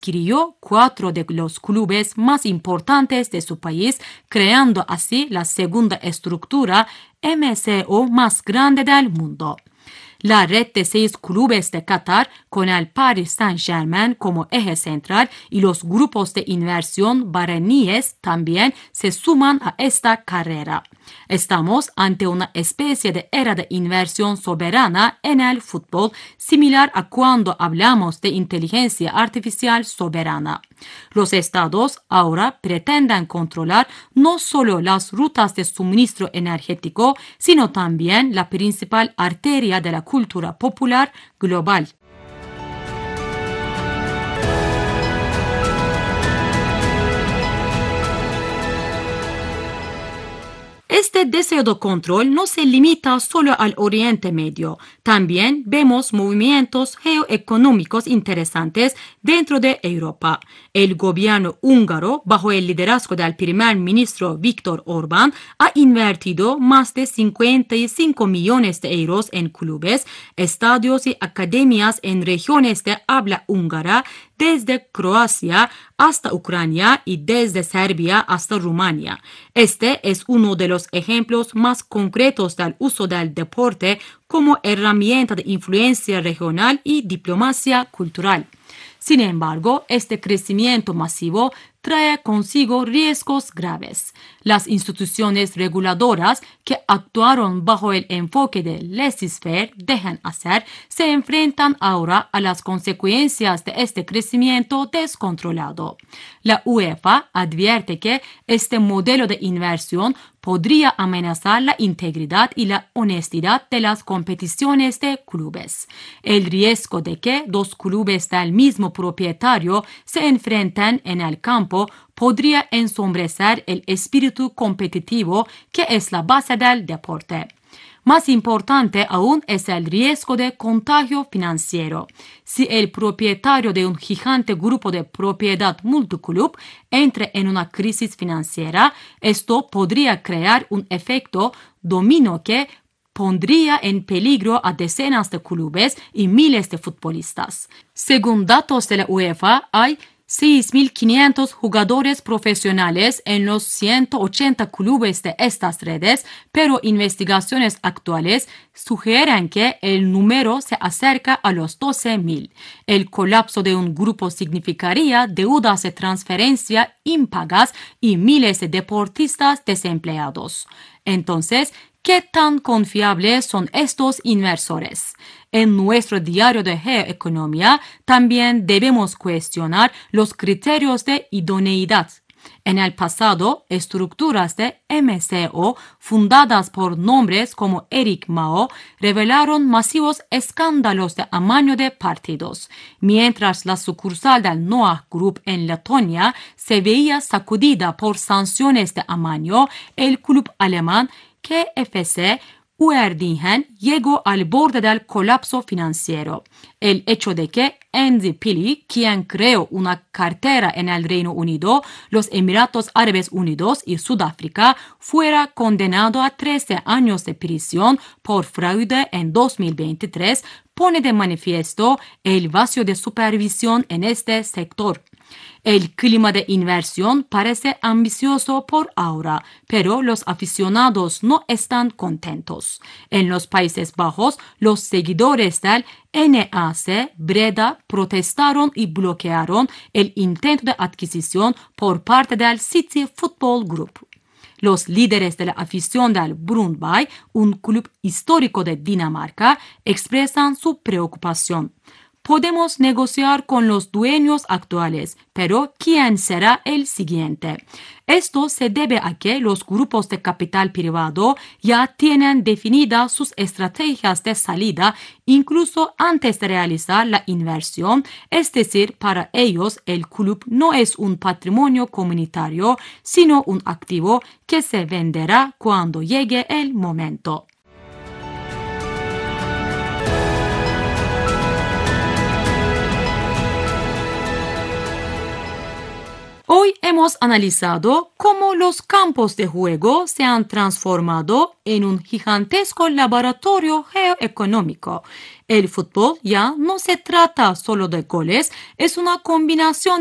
adquirió 4 de los clubes más importantes de su país, creando así la segunda estructura MCO más grande del mundo. La red de 6 clubes de Qatar, con el Paris Saint-Germain como eje central y los grupos de inversión bahreiníes también se suman a esta carrera. Estamos ante una especie de era de inversión soberana en el fútbol, similar a cuando hablamos de inteligencia artificial soberana. Los estados ahora pretenden controlar no solo las rutas de suministro energético, sino también la principal arteria de la cultura popular global. Este deseo de control no se limita solo al Oriente Medio. También vemos movimientos geoeconómicos interesantes dentro de Europa. El gobierno húngaro, bajo el liderazgo del primer ministro Viktor Orbán, ha invertido más de 55 millones de euros en clubes, estadios y academias en regiones de habla húngara, desde Croacia hasta Ucrania y desde Serbia hasta Rumania. Este es uno de los ejemplos más concretos del uso del deporte como herramienta de influencia regional y diplomacia cultural. Sin embargo, este crecimiento masivo trae consigo riesgos graves. Las instituciones reguladoras que actuaron bajo el enfoque de laissez-faire, dejen hacer, se enfrentan ahora a las consecuencias de este crecimiento descontrolado. La UEFA advierte que este modelo de inversión podría amenazar la integridad y la honestidad de las competiciones de clubes. El riesgo de que 2 clubes del mismo propietario se enfrenten en el campo podría ensombrecer el espíritu competitivo que es la base del deporte. Más importante aún es el riesgo de contagio financiero. Si el propietario de un gigante grupo de propiedad multiclub entra en una crisis financiera, esto podría crear un efecto dominó que pondría en peligro a decenas de clubes y miles de futbolistas. Según datos de la UEFA, hay 6.500 jugadores profesionales en los 180 clubes de estas redes, pero investigaciones actuales sugieren que el número se acerca a los 12.000. El colapso de un grupo significaría deudas de transferencia impagas y miles de deportistas desempleados. Entonces, ¿qué tan confiables son estos inversores? En nuestro diario de Geoeconomía también debemos cuestionar los criterios de idoneidad. En el pasado, estructuras de MCO fundadas por nombres como Eric Mao revelaron masivos escándalos de amaño de partidos, mientras la sucursal del Noah Group en Letonia se veía sacudida por sanciones de amaño. El club alemán KFC Uerdingen llegó al borde del colapso financiero. El hecho de que Andy Pili, quien creó una cartera en el Reino Unido, los Emiratos Árabes Unidos y Sudáfrica, fuera condenado a 13 años de prisión por fraude en 2023, pone de manifiesto el vacío de supervisión en este sector. El clima de inversión parece ambicioso por ahora, pero los aficionados no están contentos. En los Países Bajos, los seguidores del NAC Breda protestaron y bloquearon el intento de adquisición por parte del City Football Group. Los líderes de la afición del Brøndby, un club histórico de Dinamarca, expresan su preocupación. Podemos negociar con los dueños actuales, pero ¿quién será el siguiente? Esto se debe a que los grupos de capital privado ya tienen definidas sus estrategias de salida incluso antes de realizar la inversión, es decir, para ellos el club no es un patrimonio comunitario, sino un activo que se venderá cuando llegue el momento. Hoy hemos analizado cómo los campos de juego se han transformado en un gigantesco laboratorio geoeconómico. El fútbol ya no se trata solo de goles, es una combinación